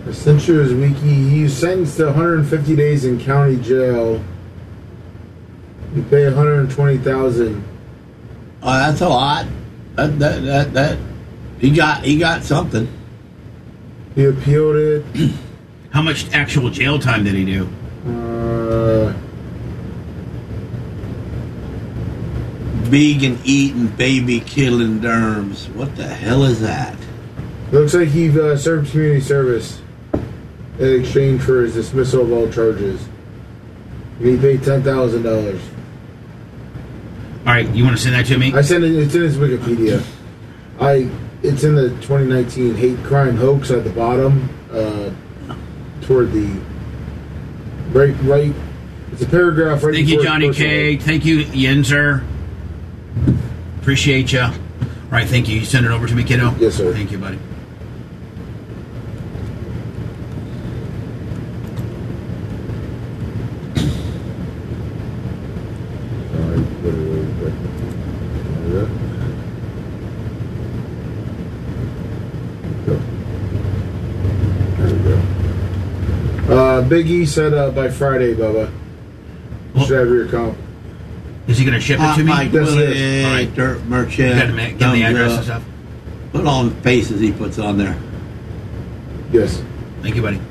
I sent you his wiki. He's sentenced to 150 days in county jail. You pay $120,000. Oh, that's a lot. That he got something. He appealed it. How much actual jail time did he do? Vegan eating, baby killing derms. What the hell is that? Looks like he served community service in exchange for his dismissal of all charges. He paid $10,000. All right, you want to send that to me? I sent it. It's in his Wikipedia. It's in the 2019 hate crime hoax at the bottom, toward the right. It's a paragraph right. Thank you, before Johnny K. Thank you, Yenzer. Appreciate you. All right, thank you. You send it over to me, kiddo? Yes, sir. Thank you, buddy. Big E said by Friday, Bubba. You should have your comp. Is he going to ship it to me? Mike Willie, all right. Dirt Merchant. You got to give the address and stuff. Put all the faces he puts on there. Yes. Thank you, buddy.